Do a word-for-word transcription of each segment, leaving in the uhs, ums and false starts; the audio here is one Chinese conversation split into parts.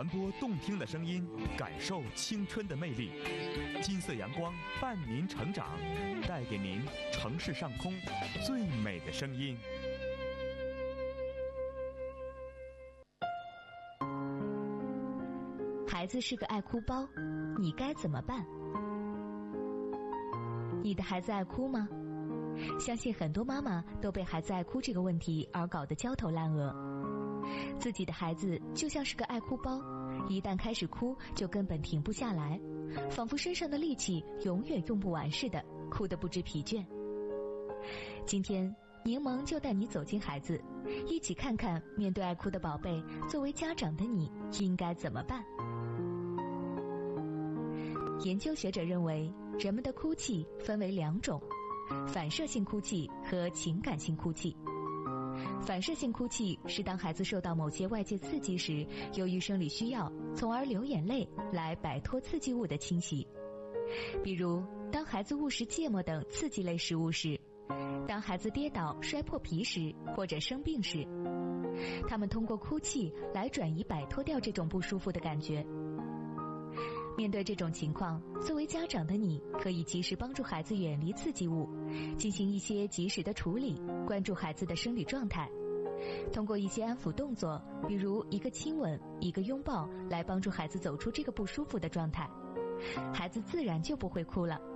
传播动听的声音，感受青春的魅力。金色阳光伴您成长，带给您城市上空最美的声音。 孩子是个爱哭包，你该怎么办？你的孩子爱哭吗？相信很多妈妈都被孩子爱哭这个问题而搞得焦头烂额。自己的孩子就像是个爱哭包，一旦开始哭就根本停不下来，仿佛身上的力气永远用不完似的，哭得不知疲倦。今天柠檬就带你走进孩子，一起看看面对爱哭的宝贝，作为家长的你应该怎么办。研究学者认为，人们的哭泣分为两种，反射性哭泣和情感性哭泣。反射性哭泣是当孩子受到某些外界刺激时，由于生理需要，从而流眼泪来摆脱刺激物的侵袭。比如，当孩子误食芥末等刺激类食物时，当孩子跌倒摔破皮时，或者生病时，他们通过哭泣来转移摆脱掉这种不舒服的感觉。面对这种情况，作为家长的你可以及时帮助孩子远离刺激物，进行一些及时的处理，关注孩子的生理状态，通过一些安抚动作，比如一个亲吻、一个拥抱，来帮助孩子走出这个不舒服的状态，孩子自然就不会哭了。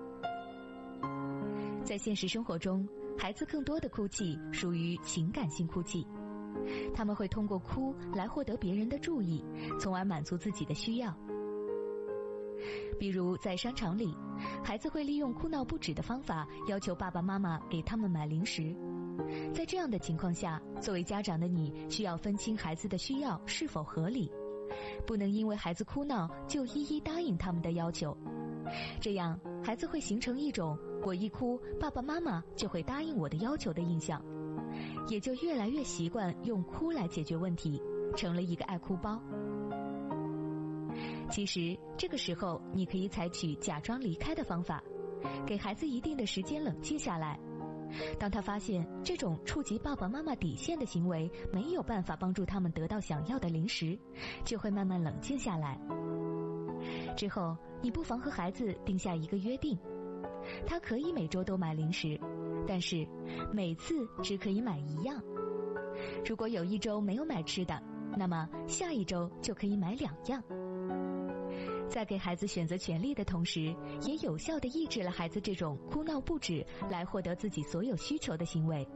在现实生活中，孩子更多的哭泣属于情感性哭泣，他们会通过哭来获得别人的注意，从而满足自己的需要。比如在商场里，孩子会利用哭闹不止的方法要求爸爸妈妈给他们买零食。在这样的情况下，作为家长的你需要分清孩子的需要是否合理，不能因为孩子哭闹就一一答应他们的要求，这样孩子会形成一种我一哭爸爸妈妈就会答应我的要求的印象，也就越来越习惯用哭来解决问题，成了一个爱哭包。其实这个时候你可以采取假装离开的方法，给孩子一定的时间冷静下来。当他发现这种触及爸爸妈妈底线的行为没有办法帮助他们得到想要的零食，就会慢慢冷静下来。之后你不妨和孩子定下一个约定，他可以每周都买零食，但是每次只可以买一样。如果有一周没有买吃的，那么下一周就可以买两样。在给孩子选择权利的同时，也有效地抑制了孩子这种哭闹不止来获得自己所有需求的行为。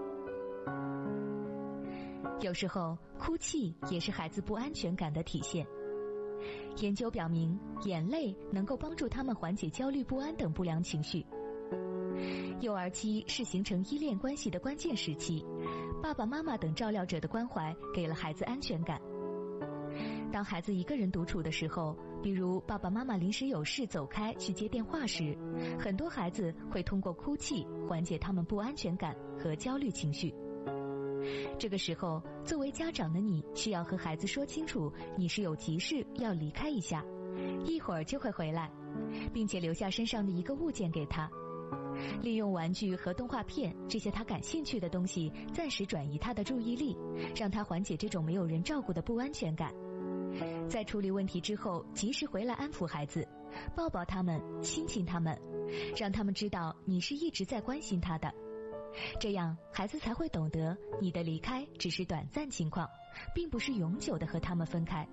有时候哭泣也是孩子不安全感的体现。研究表明，眼泪能够帮助他们缓解焦虑不安等不良情绪。幼儿期是形成依恋关系的关键时期，爸爸妈妈等照料者的关怀给了孩子安全感。当孩子一个人独处的时候，比如爸爸妈妈临时有事走开去接电话时，很多孩子会通过哭泣缓解他们不安全感和焦虑情绪。这个时候，作为家长的你需要和孩子说清楚，你是有急事要离开一下，一会儿就会回来，并且留下身上的一个物件给他，利用玩具和动画片这些他感兴趣的东西暂时转移他的注意力，让他缓解这种没有人照顾的不安全感。在处理问题之后，及时回来安抚孩子，抱抱他们，亲亲他们，让他们知道你是一直在关心他的。这样孩子才会懂得你的离开只是短暂情况，并不是永久的和他们分开。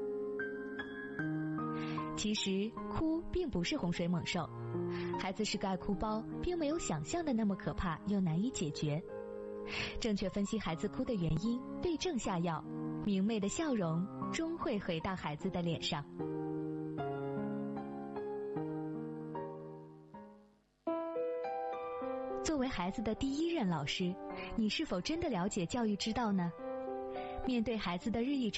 其实哭并不是洪水猛兽，孩子是个爱哭包，并没有想象的那么可怕又难以解决。正确分析孩子哭的原因，对症下药，明媚的笑容终会回到孩子的脸上。作为孩子的第一任老师，你是否真的了解教育之道呢？面对孩子的日益